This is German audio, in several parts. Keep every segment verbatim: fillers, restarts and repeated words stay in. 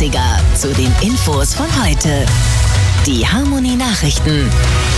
achtziger zu den Infos von heute. Die Harmonie Nachrichten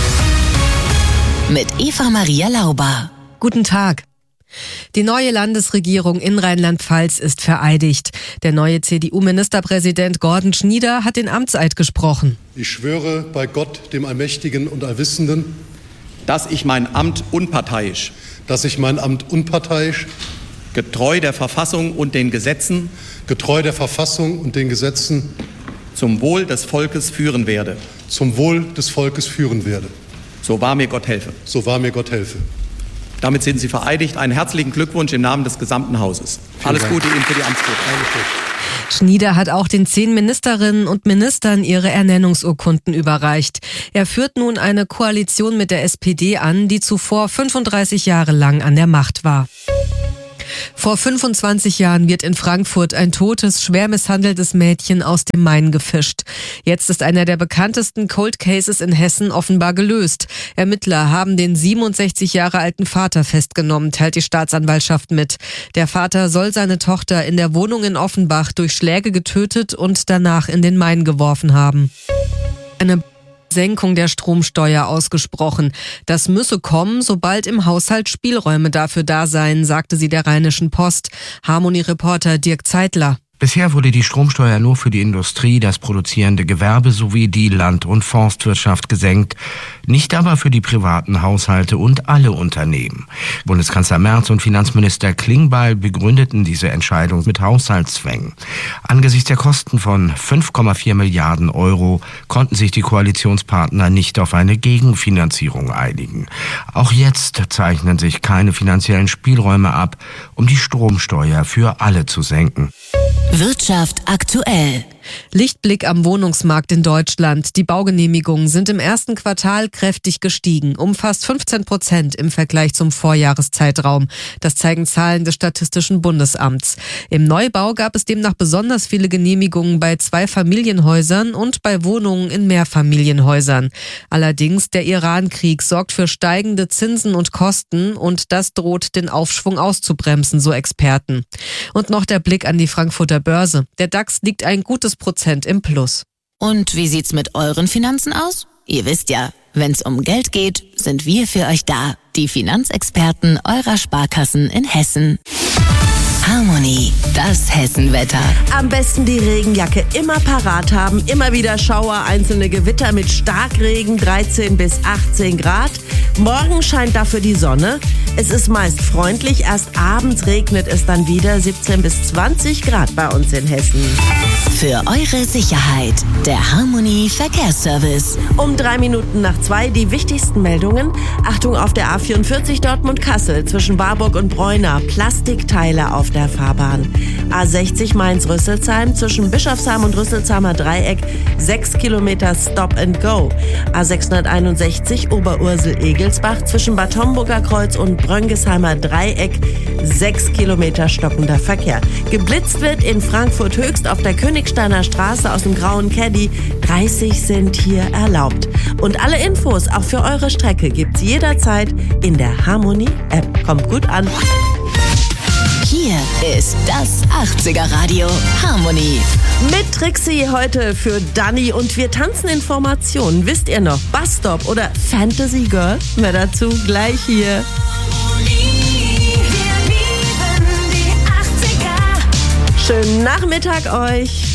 mit Eva Maria Lauber. Guten Tag. Die neue Landesregierung in Rheinland-Pfalz ist vereidigt. Der neue C D U-Ministerpräsident Gordon Schnieder hat den Amtseid gesprochen. Ich schwöre bei Gott, dem Allmächtigen und Allwissenden, dass ich mein Amt unparteiisch, dass ich mein Amt unparteiisch, getreu der Verfassung und den Gesetzen, getreu der Verfassung und den Gesetzen, zum Wohl des Volkes führen werde. zum Wohl des Volkes führen werde. So wahr mir Gott helfe. So wahr mir Gott helfe. Damit sind Sie vereidigt. Einen herzlichen Glückwunsch im Namen des gesamten Hauses. Vielen Alles Dank. Gute Ihnen für die Amtsführung. Schnieder hat auch den zehn Ministerinnen und Ministern ihre Ernennungsurkunden überreicht. Er führt nun eine Koalition mit der S P D an, die zuvor fünfunddreißig Jahre lang an der Macht war. Vor fünfundzwanzig Jahren wird in Frankfurt ein totes, schwer misshandeltes Mädchen aus dem Main gefischt. Jetzt ist einer der bekanntesten Cold Cases in Hessen offenbar gelöst. Ermittler haben den siebenundsechzig Jahre alten Vater festgenommen, teilt die Staatsanwaltschaft mit. Der Vater soll seine Tochter in der Wohnung in Offenbach durch Schläge getötet und danach in den Main geworfen haben. Eine Senkung der Stromsteuer ausgesprochen. Das müsse kommen, sobald im Haushalt Spielräume dafür da seien, sagte sie der Rheinischen Post. Harmonie-Reporter Dirk Zeitler. Bisher wurde die Stromsteuer nur für die Industrie, das produzierende Gewerbe sowie die Land- und Forstwirtschaft gesenkt, nicht aber für die privaten Haushalte und alle Unternehmen. Bundeskanzler Merz und Finanzminister Klingbeil begründeten diese Entscheidung mit Haushaltszwängen. Angesichts der Kosten von fünf Komma vier Milliarden Euro konnten sich die Koalitionspartner nicht auf eine Gegenfinanzierung einigen. Auch jetzt zeichnen sich keine finanziellen Spielräume ab, um die Stromsteuer für alle zu senken. Wirtschaft aktuell. Lichtblick am Wohnungsmarkt in Deutschland. Die Baugenehmigungen sind im ersten Quartal kräftig gestiegen, um fast fünfzehn Prozent im Vergleich zum Vorjahreszeitraum. Das zeigen Zahlen des Statistischen Bundesamts. Im Neubau gab es demnach besonders viele Genehmigungen bei Zweifamilienhäusern und bei Wohnungen in Mehrfamilienhäusern. Allerdings, der Iran-Krieg sorgt für steigende Zinsen und Kosten und das droht den Aufschwung auszubremsen, so Experten. Und noch der Blick an die Frankfurter Börse. Der DAX liegt ein gutes Prozent im Plus. Und wie sieht's mit euren Finanzen aus? Ihr wisst ja, wenn's um Geld geht, sind wir für euch da. Die Finanzexperten eurer Sparkassen in Hessen. Harmonie, das Hessenwetter. Am besten die Regenjacke immer parat haben. Immer wieder Schauer, einzelne Gewitter mit Starkregen, dreizehn bis achtzehn Grad. Morgen scheint dafür die Sonne. Es ist meist freundlich. Erst abends regnet es dann wieder. siebzehn bis zwanzig Grad bei uns in Hessen. Für eure Sicherheit, der Harmonie Verkehrsservice. Um drei Minuten nach zwei die wichtigsten Meldungen. Achtung auf der A vierundvierzig Dortmund-Kassel zwischen Warburg und Bräuna. Plastikteile auf der Fahrbahn. A sechzig Mainz-Rüsselsheim zwischen Bischofsheim und Rüsselsheimer Dreieck. sechs Kilometer Stop and Go. A sechshunderteinundsechzig Oberursel-Egelsbach zwischen Bad Homburger Kreuz und Bröngesheimer Dreieck. sechs Kilometer stockender Verkehr. Geblitzt wird in Frankfurt Höchst auf der Königsteiner Straße aus dem grauen Caddy. dreißig sind hier erlaubt. Und alle Infos auch für eure Strecke gibt's jederzeit in der Harmonie-App. Kommt gut an. Hier ist das achtziger Radio Harmonie. Mit Trixie heute für Dani und wir tanzen Informationen. Wisst ihr noch, Busstop oder Fantasy Girl? Mehr dazu gleich hier. Schönen Nachmittag euch.